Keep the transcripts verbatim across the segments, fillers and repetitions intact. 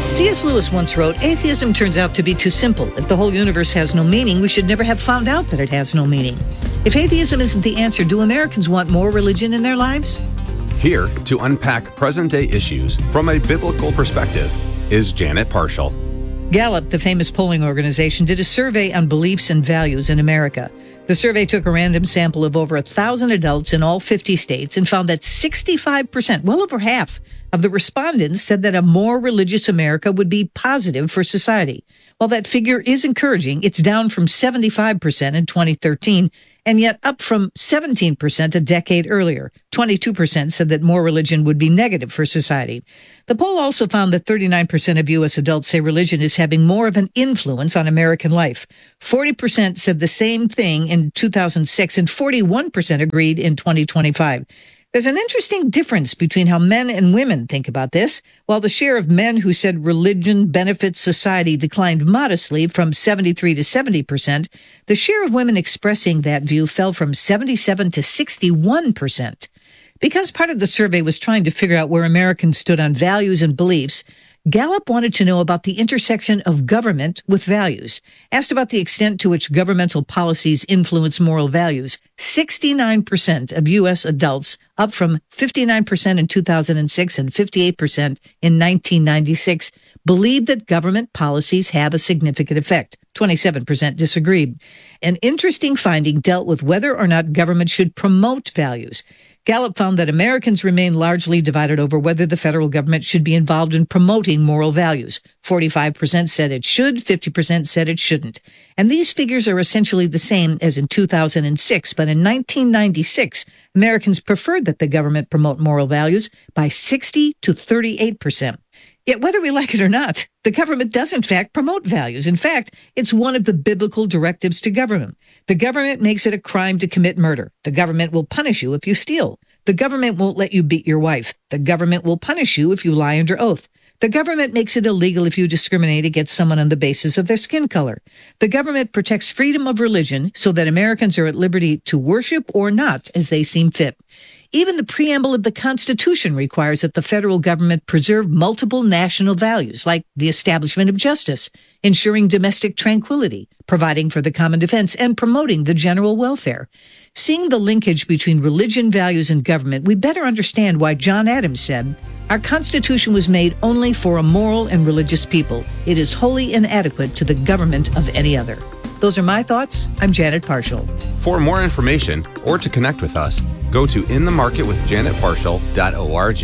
C S Lewis once wrote, "Atheism turns out to be too simple. If the whole universe has no meaning, we should never have found out that it has no meaning." If atheism isn't the answer, do Americans want more religion in their lives? Here to unpack present-day issues from a biblical perspective is Janet Parshall. Gallup, the famous polling organization, did a survey on beliefs and values in America. The survey took a random sample of over a thousand adults in all fifty states and found that sixty-five percent, well over half, of the respondents said that a more religious America would be positive for society. While that figure is encouraging, it's down from seventy-five percent in twenty thirteen and yet up from seventeen percent a decade earlier. twenty-two percent said that more religion would be negative for society. The poll also found that thirty-nine percent of U S adults say religion is having more of an influence on American life. forty percent said the same thing in two thousand six, and forty-one percent agreed in twenty twenty-five. There's an interesting difference between how men and women think about this. While the share of men who said religion benefits society declined modestly from seventy-three to seventy percent, the share of women expressing that view fell from seventy-seven to sixty-one percent. Because part of the survey was trying to figure out where Americans stood on values and beliefs, Gallup wanted to know about the intersection of government with values. Asked about the extent to which governmental policies influence moral values, sixty-nine percent of U S adults, up from fifty-nine percent in two thousand six and fifty-eight percent in nineteen ninety-six, believed that government policies have a significant effect. twenty-seven percent disagreed. An interesting finding dealt with whether or not government should promote values. Gallup found that Americans remain largely divided over whether the federal government should be involved in promoting moral values. forty-five percent said it should, fifty percent said it shouldn't. And these figures are essentially the same as in two thousand six, but in nineteen ninety-six, Americans preferred that the government promote moral values by sixty to thirty-eight percent. Yet whether we like it or not, the government does in fact promote values. In fact, it's one of the biblical directives to government. The government makes it a crime to commit murder. The government will punish you if you steal. The government won't let you beat your wife. The government will punish you if you lie under oath. The government makes it illegal if you discriminate against someone on the basis of their skin color. The government protects freedom of religion so that Americans are at liberty to worship or not as they seem fit. Even the preamble of the Constitution requires that the federal government preserve multiple national values, like the establishment of justice, ensuring domestic tranquility, providing for the common defense, and promoting the general welfare. Seeing the linkage between religion, values, and government, we better understand why John Adams said, "Our Constitution was made only for a moral and religious people. It is wholly inadequate to the government of any other." Those are my thoughts. I'm Janet Parshall. For more information or to connect with us, go to in the market with janet parshall dot org.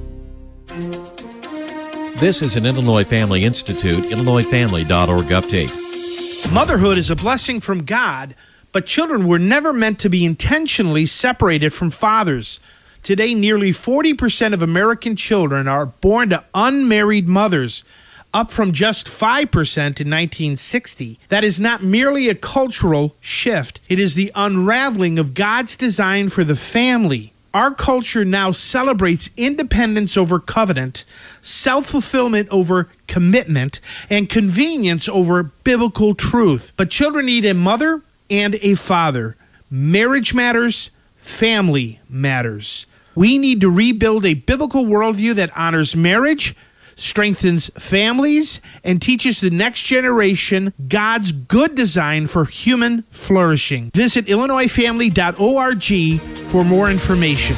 This is an Illinois Family Institute, illinois family dot org update. Motherhood is a blessing from God, but children were never meant to be intentionally separated from fathers. Today, nearly forty percent of American children are born to unmarried mothers, up from just five percent in nineteen sixty. That is not merely a cultural shift. It is the unraveling of God's design for the family. Our culture now celebrates independence over covenant, self-fulfillment over commitment, and convenience over biblical truth. But children need a mother and a father. Marriage matters. Family matters. We need to rebuild a biblical worldview that honors marriage, strengthens families, and teaches the next generation God's good design for human flourishing. Visit illinois family dot org for more information.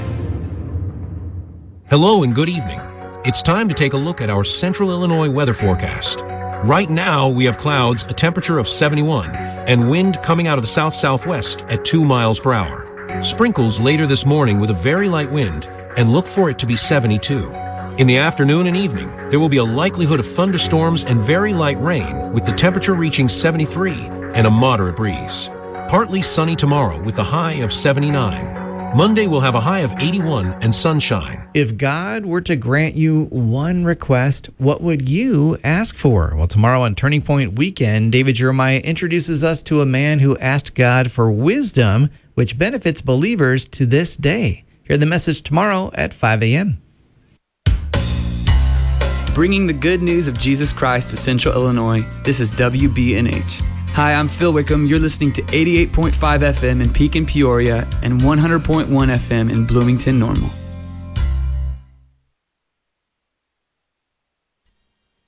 Hello and good evening. It's time to take a look at our Central Illinois weather forecast. Right now, we have clouds, a temperature of seventy-one, and wind coming out of the south-southwest at two miles per hour. Sprinkles later this morning with a very light wind, and look for it to be seventy-two. In the afternoon and evening, there will be a likelihood of thunderstorms and very light rain, with the temperature reaching seventy-three and a moderate breeze. Partly sunny tomorrow with a high of seventy-nine. Monday will have a high of eighty-one and sunshine. If God were to grant you one request, what would you ask for? Well, tomorrow on Turning Point Weekend, David Jeremiah introduces us to a man who asked God for wisdom, which benefits believers to this day. Hear the message tomorrow at five a.m. Bringing the good news of Jesus Christ to Central Illinois, this is W B N H. Hi, I'm Phil Wickham. You're listening to eighty-eight point five F M in Pekin, Peoria, and one hundred point one F M in Bloomington, Normal.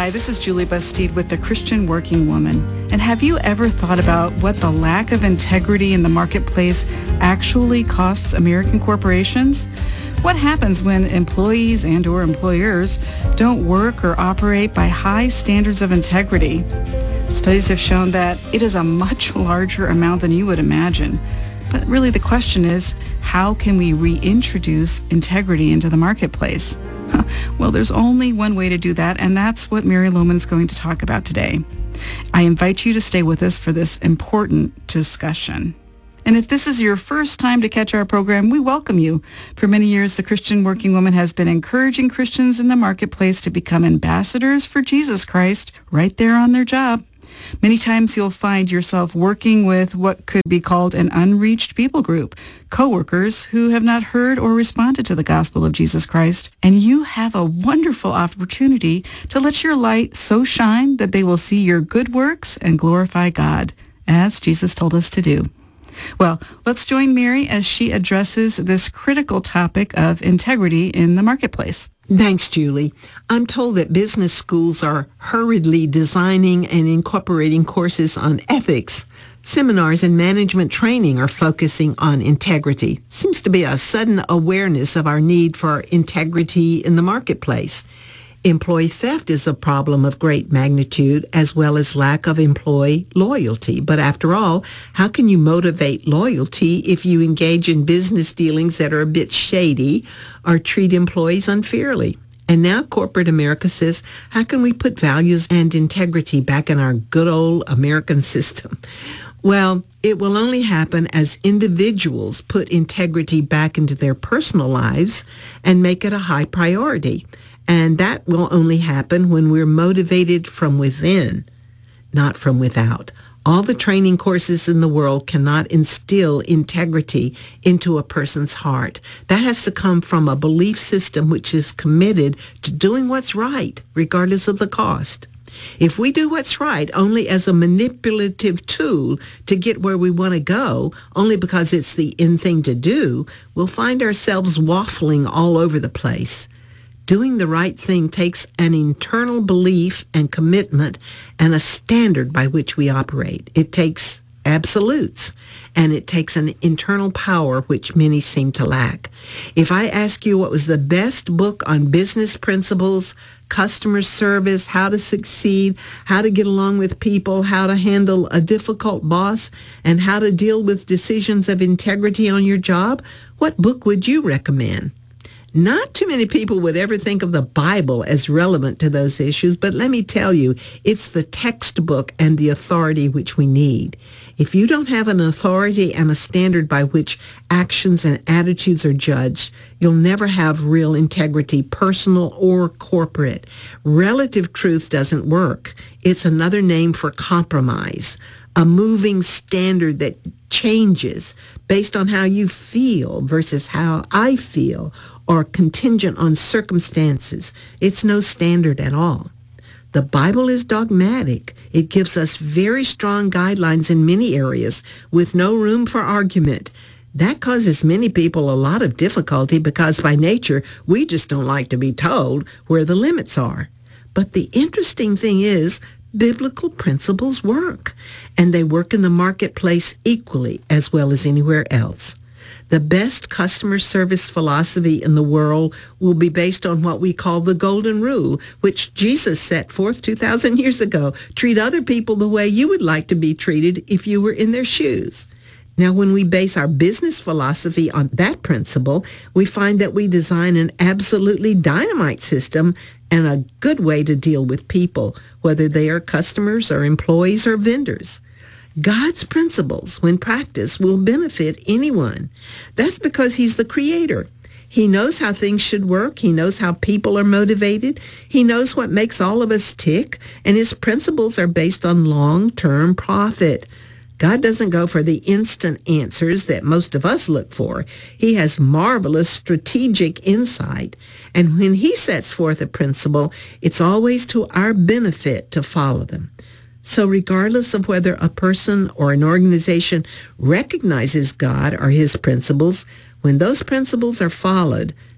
Hi, this is Julie Bastide with the Christian Working Woman. And have you ever thought about what the lack of integrity in the marketplace actually costs American corporations? What happens when employees and or employers don't work or operate by high standards of integrity? Studies have shown that it is a much larger amount than you would imagine. But really the question is, how can we reintroduce integrity into the marketplace? Well, there's only one way to do that, and that's what Mary Lohman's going to talk about today. I invite you to stay with us for this important discussion. And if this is your first time to catch our program, we welcome you. For many years, the Christian Working Woman has been encouraging Christians in the marketplace to become ambassadors for Jesus Christ right there on their job. Many times you'll find yourself working with what could be called an unreached people group, coworkers who have not heard or responded to the gospel of Jesus Christ. And you have a wonderful opportunity to let your light so shine that they will see your good works and glorify God, as Jesus told us to do. Well, let's join Mary as she addresses this critical topic of integrity in the marketplace. Thanks, Julie. I'm told that business schools are hurriedly designing and incorporating courses on ethics. Seminars and management training are focusing on integrity. Seems to be a sudden awareness of our need for integrity in the marketplace. Employee theft is a problem of great magnitude, as well as lack of employee loyalty. But after all, how can you motivate loyalty if you engage in business dealings that are a bit shady or treat employees unfairly? And now corporate America says, how can we put values and integrity back in our good old American system? Well, it will only happen as individuals put integrity back into their personal lives and make it a high priority. And that will only happen when we're motivated from within, not from without. All the training courses in the world cannot instill integrity into a person's heart. That has to come from a belief system which is committed to doing what's right, regardless of the cost. If we do what's right only as a manipulative tool to get where we want to go, only because it's the in thing to do, we'll find ourselves waffling all over the place. Doing the right thing takes an internal belief and commitment and a standard by which we operate. It takes absolutes, and it takes an internal power which many seem to lack. If I ask you what was the best book on business principles, customer service, how to succeed, how to get along with people, how to handle a difficult boss, and how to deal with decisions of integrity on your job, what book would you recommend? Not too many people would ever think of the Bible as relevant to those issues, but let me tell you, it's the textbook and the authority which we need. If you don't have an authority and a standard by which actions and attitudes are judged, you'll never have real integrity, personal or corporate. Relative truth doesn't work. It's another name for compromise, a moving standard that changes based on how you feel versus how I feel, or contingent on circumstances. It's no standard at all. The Bible is dogmatic. It gives us very strong guidelines in many areas with no room for argument. That causes many people a lot of difficulty because by nature, we just don't like to be told where the limits are. But the interesting thing is, biblical principles work, and they work in the marketplace equally as well as anywhere else. The best customer service philosophy in the world will be based on what we call the golden rule, which Jesus set forth two thousand years ago. Treat other people the way you would like to be treated if you were in their shoes. Now, when we base our business philosophy on that principle, we find that we design an absolutely dynamite system and a good way to deal with people, whether they are customers or employees or vendors. God's principles, when practiced, will benefit anyone. That's because he's the creator. He knows how things should work. He knows how people are motivated. He knows what makes all of us tick, and his principles are based on long-term profit. God doesn't go for the instant answers that most of us look for. He has marvelous strategic insight. And when he sets forth a principle, it's always to our benefit to follow them. So regardless of whether a person or an organization recognizes God or his principles, when those principles are followed,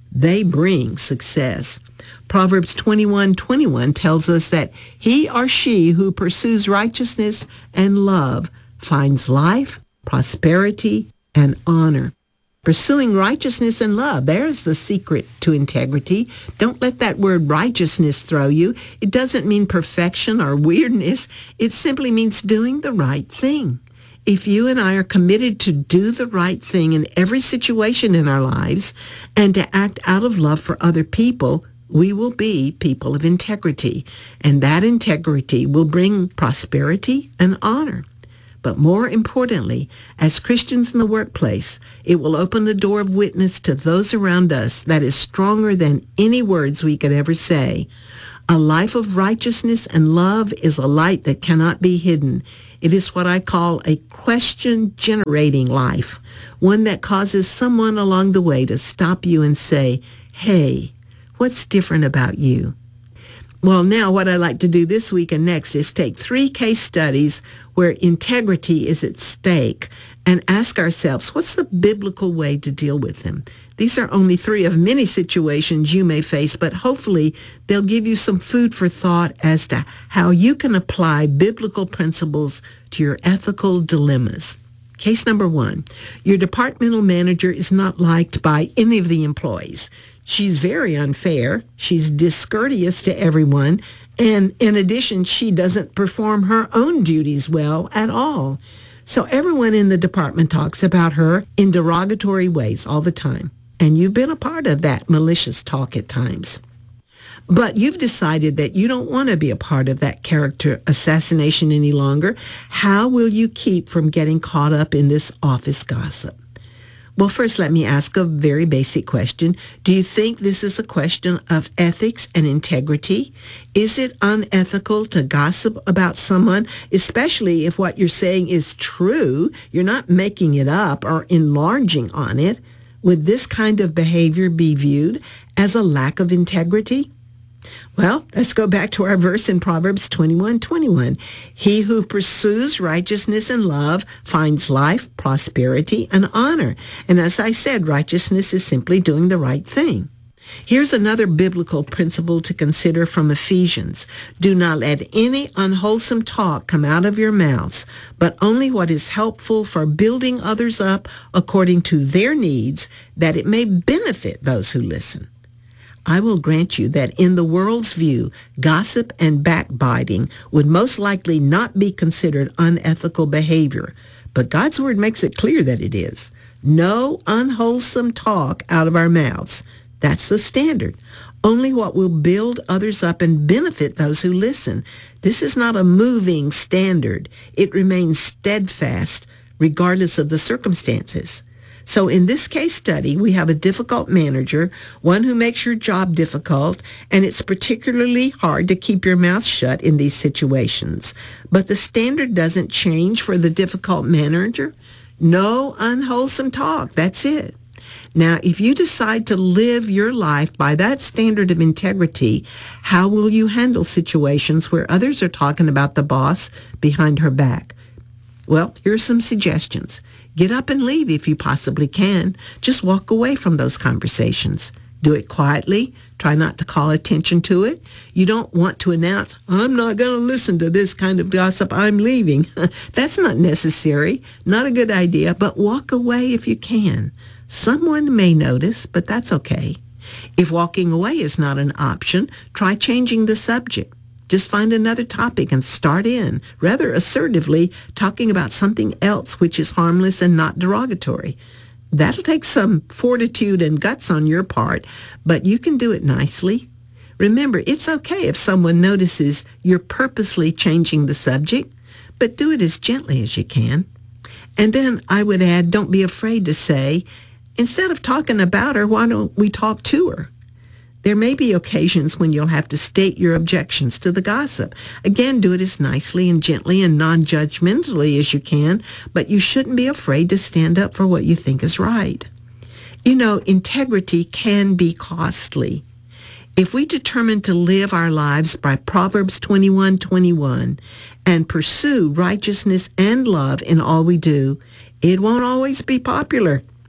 They bring success. Proverbs twenty-one twenty-one tells us that he or she who pursues righteousness and love finds life, prosperity, and honor. Pursuing righteousness and love, there's the secret to integrity. Don't let that word righteousness throw you. It doesn't mean perfection or weirdness. It simply means doing the right thing. If you and I are committed to do the right thing in every situation in our lives and to act out of love for other people, we will be people of integrity. And that integrity will bring prosperity and honor. But more importantly, as Christians in the workplace, it will open the door of witness to those around us that is stronger than any words we could ever say. A life of righteousness and love is a light that cannot be hidden. It is what I call a question-generating life, one that causes someone along the way to stop you and say, "Hey, what's different about you?" Well, now what I like to do this week and next is take three case studies where integrity is at stake and ask ourselves, what's the biblical way to deal with them? These are only three of many situations you may face, but hopefully they'll give you some food for thought as to how you can apply biblical principles to your ethical dilemmas. Case number one, your departmental manager is not liked by any of the employees. She's very unfair. She's discourteous to everyone. And in addition, she doesn't perform her own duties well at all. So everyone in the department talks about her in derogatory ways all the time. And you've been a part of that malicious talk at times. But you've decided that you don't want to be a part of that character assassination any longer. How will you keep from getting caught up in this office gossip? Well, first, let me ask a very basic question. Do you think this is a question of ethics and integrity? Is it unethical to gossip about someone, especially if what you're saying is true? You're not making it up or enlarging on it. Would this kind of behavior be viewed as a lack of integrity? Well, let's go back to our verse in Proverbs twenty-one twenty-one. He who pursues righteousness and love finds life, prosperity, and honor. And as I said, righteousness is simply doing the right thing. Here's another biblical principle to consider from Ephesians. Do not let any unwholesome talk come out of your mouths, but only what is helpful for building others up according to their needs, that it may benefit those who listen. I will grant you that in the world's view, gossip and backbiting would most likely not be considered unethical behavior, but God's word makes it clear that it is. No unwholesome talk out of our mouths. That's the standard. Only what will build others up and benefit those who listen. This is not a moving standard. It remains steadfast regardless of the circumstances. So in this case study, we have a difficult manager, one who makes your job difficult, and it's particularly hard to keep your mouth shut in these situations. But the standard doesn't change for the difficult manager. No unwholesome talk. That's it. Now, if you decide to live your life by that standard of integrity, how will you handle situations where others are talking about the boss behind her back? Well, here's some suggestions. Get up and leave if you possibly can. Just walk away from those conversations. Do it quietly. Try not to call attention to it. You don't want to announce, I'm not going to listen to this kind of gossip. I'm leaving. That's not necessary. Not a good idea, but walk away if you can. Someone may notice, but that's okay. If walking away is not an option, try changing the subject. Just find another topic and start in, rather assertively, talking about something else which is harmless and not derogatory. That'll take some fortitude and guts on your part, but you can do it nicely. Remember, it's okay if someone notices you're purposely changing the subject, but do it as gently as you can. And then I would add, don't be afraid to say, instead of talking about her, why don't we talk to her? There may be occasions when you'll have to state your objections to the gossip. Again, do it as nicely and gently and non-judgmentally as you can, but you shouldn't be afraid to stand up for what you think is right. You know, integrity can be costly. If we determine to live our lives by Proverbs twenty-one twenty-one and pursue righteousness and love in all we do, it won't always be popular.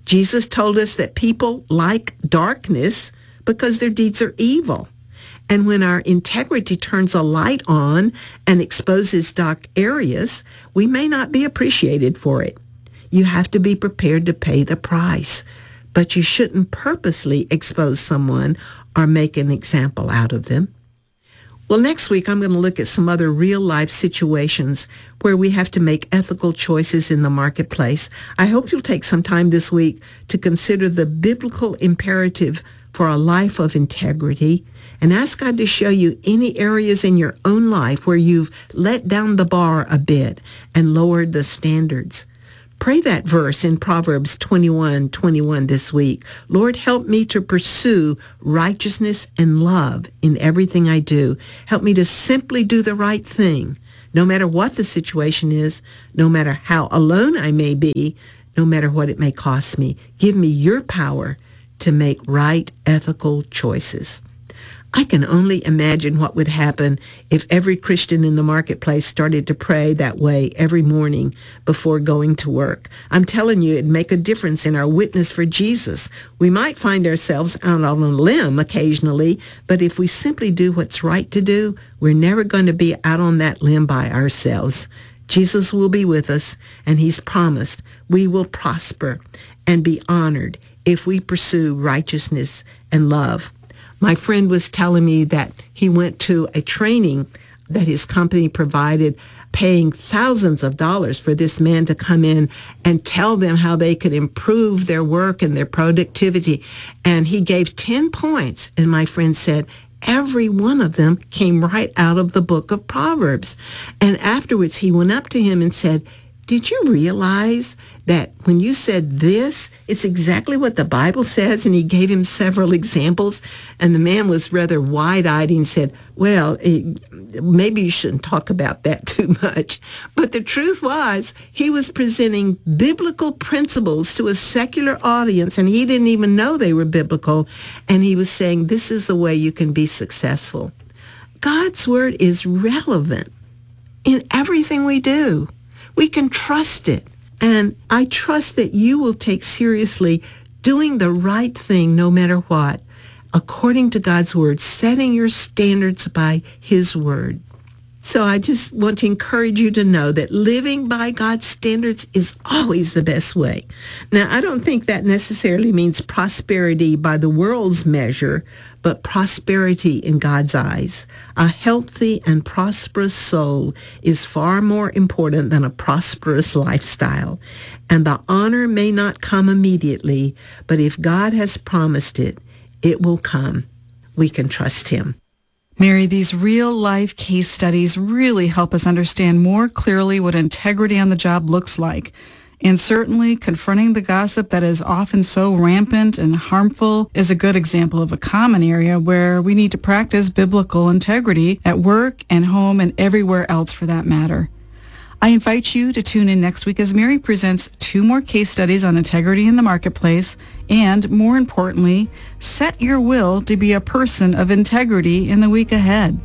Jesus told us that people like darkness because their deeds are evil. And when our integrity turns a light on and exposes dark areas, we may not be appreciated for it. You have to be prepared to pay the price. But you shouldn't purposely expose someone or make an example out of them. Well, next week, I'm going to look at some other real-life situations where we have to make ethical choices in the marketplace. I hope you'll take some time this week to consider the biblical imperative for a life of integrity and ask God to show you any areas in your own life where you've let down the bar a bit and lowered the standards. Pray that verse in Proverbs twenty-one twenty-one this week. Lord, help me to pursue righteousness and love in everything I do. Help me to simply do the right thing, no matter what the situation is, no matter how alone I may be, no matter what it may cost me. Give me your power to make right, ethical choices. I can only imagine what would happen if every Christian in the marketplace started to pray that way every morning before going to work. I'm telling you, it'd make a difference in our witness for Jesus. We might find ourselves out on a limb occasionally, but if we simply do what's right to do, we're never going to be out on that limb by ourselves. Jesus will be with us, and he's promised we will prosper and be honored if we pursue righteousness and love. My friend was telling me that he went to a training that his company provided, paying thousands of dollars for this man to come in and tell them how they could improve their work and their productivity. And he gave ten points. And my friend said, every one of them came right out of the book of Proverbs. And afterwards, he went up to him and said, did you realize that when you said this, it's exactly what the Bible says? And he gave him several examples. And the man was rather wide-eyed and said, well, it, maybe you shouldn't talk about that too much. But the truth was, he was presenting biblical principles to a secular audience, and he didn't even know they were biblical. And he was saying, this is the way you can be successful. God's word is relevant in everything we do. We can trust it. And I trust that you will take seriously doing the right thing no matter what, according to God's word, setting your standards by his word. So I just want to encourage you to know that living by God's standards is always the best way. Now, I don't think that necessarily means prosperity by the world's measure, but prosperity in God's eyes. A healthy and prosperous soul is far more important than a prosperous lifestyle. And the honor may not come immediately, but if God has promised it, it will come. We can trust him. Mary, these real-life case studies really help us understand more clearly what integrity on the job looks like. And certainly, confronting the gossip that is often so rampant and harmful is a good example of a common area where we need to practice biblical integrity at work and home and everywhere else for that matter. I invite you to tune in next week as Mary presents two more case studies on integrity in the marketplace and, more importantly, set your will to be a person of integrity in the week ahead.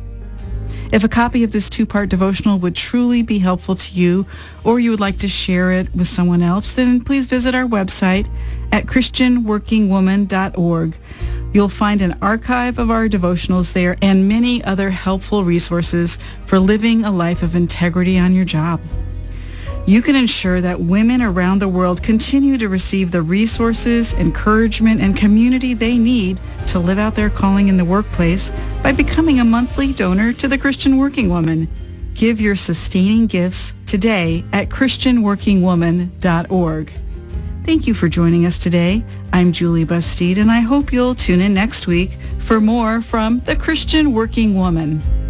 If a copy of this two-part devotional would truly be helpful to you, or you would like to share it with someone else, then please visit our website at christian working woman dot org. You'll find an archive of our devotionals there and many other helpful resources for living a life of integrity on your job. You can ensure that women around the world continue to receive the resources, encouragement, and community they need to live out their calling in the workplace by becoming a monthly donor to the Christian Working Woman. Give your sustaining gifts today at christian working woman dot org. Thank you for joining us today. I'm Julie Bastide, and I hope you'll tune in next week for more from the Christian Working Woman.